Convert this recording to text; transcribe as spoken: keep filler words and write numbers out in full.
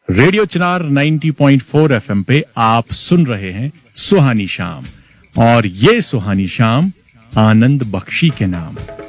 Radio चिनार नब्बे point चार FM पे आप सुन रहे हैं सुहानी शाम और ये सुहानी शाम आनंद बख्शी के नाम।